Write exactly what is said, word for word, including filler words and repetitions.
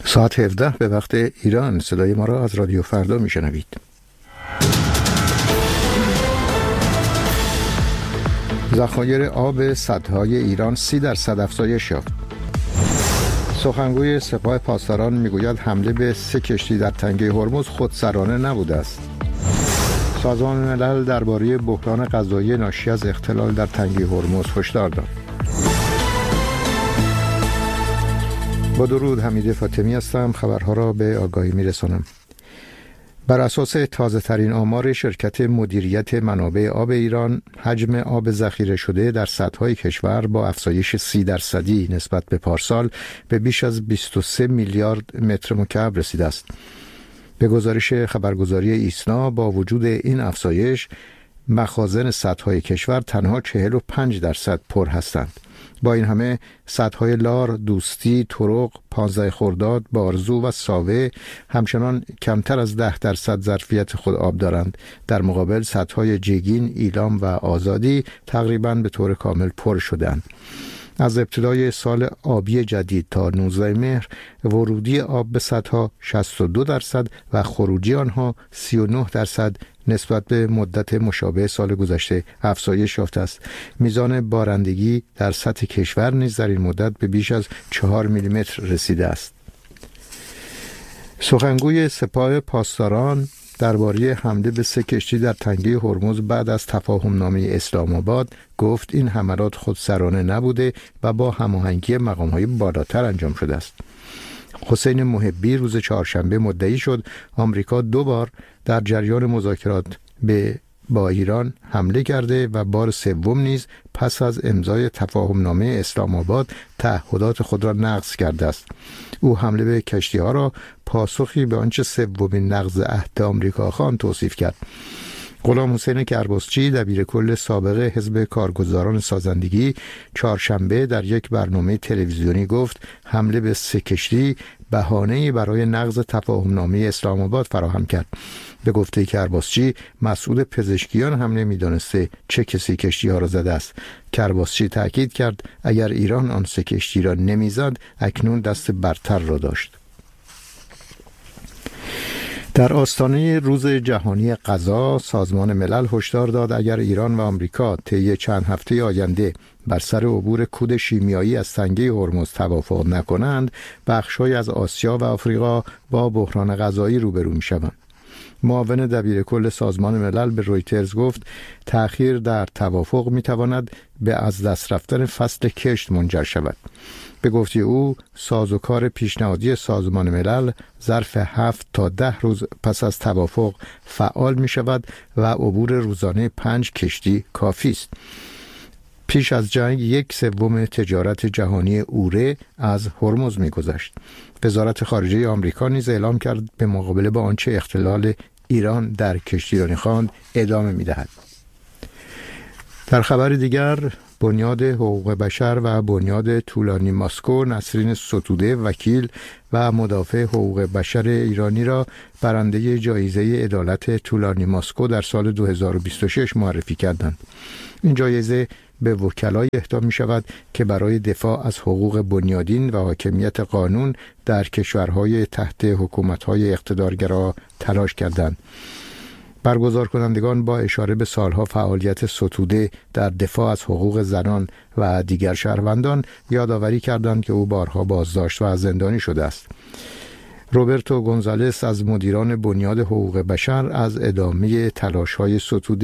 ساعت هفده به وقت ایران. صدای ما را از رادیو فردا میشنوید. ذخایر آب سدهای ایران سی درصد افزایش یافت. سخنگوی سپاه پاسداران میگوید حمله به سه کشتی در تنگه هرمز خودسرانه نبوده است. سازمان ملل درباره بحران غذایی ناشی از اختلال در تنگه هرمز هشدار داد. با درود، حمید فاطمی هستم. خبرها را به آگاهی میرسانم. بر اساس تازه ترین آمار شرکت مدیریت منابع آب ایران، حجم آب ذخیره شده در سدهای کشور با افزایش سی درصدی نسبت به پارسال به بیش از بیست و سه میلیارد متر مکعب رسیده است. به گزارش خبرگزاری ایسنا، با وجود این افزایش، مخازن سدهای کشور تنها چهل و پنج درصد پر هستند. با این همه سدهای لار، دوستی، ترق، پانزده خرداد، بارزو و ساوه همچنان کمتر از ده درصد ظرفیت خود آب دارند. در مقابل سدهای جگین، ایلام و آزادی تقریباً به طور کامل پر شدند. از ابتدای سال آبی جدید تا نوزده مهر ورودی آب به سدها شصت و دو درصد و خروجی آنها سی و نه درصد نسبت به مدت مشابه سال گذشته افزایش یافته است. میزان بارندگی در سطح کشور نیز در این مدت به بیش از چهار میلیمتر رسیده است. سخنگوی سپاه پاسداران درباره حمله به سه کشتی در تنگه هرمز بعد از تفاهمنامه اسلام آباد گفت این حملات خودسرانه نبوده و با هماهنگی مقام‌های بالاتر انجام شده است. حسین محبی روز چهارشنبه مدعی شد آمریکا دو بار در جریان مذاکرات به با ایران حمله کرده و بار سوم نیز پس از امضای تفاهمنامه اسلام آباد تعهدات خود را نقض کرده است. او حمله به کشتی‌ها را پاسخی به آنچه سومین نقض عهد آمریکا خواند توصیف کرد. غلام حسین کرباسچی، دبیر کل سابق حزب کارگزاران سازندگی، چهارشنبه در یک برنامه تلویزیونی گفت حمله به سه کشتی بهانه‌ای برای نقض تفاهمنامه اسلام آباد فراهم کرد. به گفته کرباسچی، مسئول پزشکیان هم نمی‌دانسته چه کسی کشتی‌ها را زده است. کرباسچی تأکید کرد اگر ایران آن سه کشتی را نمی‌زد اکنون دست برتر را داشت. در آستانه روز جهانی غذا، سازمان ملل هشدار داد اگر ایران و آمریکا طی چند هفته آینده بر سر عبور کود شیمیایی از تنگه هرمز توافق نکنند، بخش‌هایی از آسیا و آفریقا با بحران غذایی روبرو می‌شوند. معاون دبیر کل سازمان ملل به رویترز گفت تأخیر در توافق می‌تواند به از دست رفتن فصل کشت منجر شود. به گفته او، سازوکار پیشنهادی سازمان ملل ظرف هفت تا ده روز پس از توافق فعال می شود و عبور روزانه پنج کشتی کافی است. پیش از جنگ یک سوم تجارت جهانی اوره از هرمز می گذشت. وزارت خارجه آمریکا نیز اعلام کرد به مقابله با آنچه اختلال ایران در کشتیرانی خواند ادامه می دهد. در خبر دیگر، بنیاد حقوق بشر و بنیاد طولانی ماسکو نسرین ستوده، وکیل و مدافع حقوق بشر ایرانی را برنده جایزه عدالت طولانی ماسکو در سال دو هزار و بیست و شش معرفی کردند. این جایزه به وکلای اهدا می شود که برای دفاع از حقوق بنیادین و حاکمیت قانون در کشورهای تحت حکومت‌های اقتدارگرا تلاش کردند. برگزار کنندگان با اشاره به سالها فعالیت ستوده در دفاع از حقوق زنان و دیگر شهروندان یادآوری کردند که او بارها بازداشت و زندانی شده است. روبرتو گونزالس از مدیران بنیاد حقوق بشر از ادامه تلاش‌های ستوده